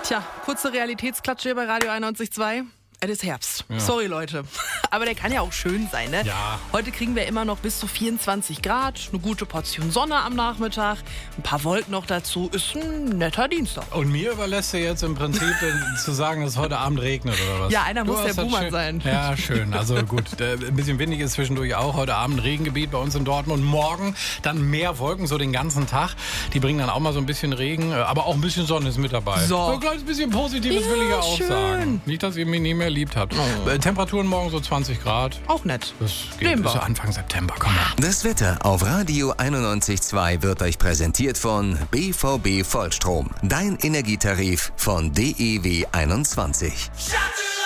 Tja, kurze Realitätsklatsche bei Radio 91.2. Es ist Herbst. Ja. Sorry, Leute. Aber der kann ja auch schön sein, ne? Ja. Heute kriegen wir immer noch bis zu 24 Grad, eine gute Portion Sonne am Nachmittag, ein paar Wolken noch dazu. Ist ein netter Dienstag. Und mir überlässt du jetzt im Prinzip zu sagen, dass es heute Abend regnet, oder was? Ja, einer muss der Buhmann sein. Ja, schön. Also gut, ein bisschen windig ist zwischendurch auch. Heute Abend Regengebiet bei uns in Dortmund. Morgen dann mehr Wolken, so den ganzen Tag. Die bringen dann auch mal so ein bisschen Regen, aber auch ein bisschen Sonne ist mit dabei. So ein kleines bisschen Positives will ich ja auch schön sagen. Nicht, dass ihr mich nie mehr liebt habt. Temperaturen morgen so 20 Grad. Auch nett. Das geht bis Anfang September. Komm mal. Das Wetter auf Radio 91.2 wird euch präsentiert von BVB Vollstrom. Dein Energietarif von DEW 21.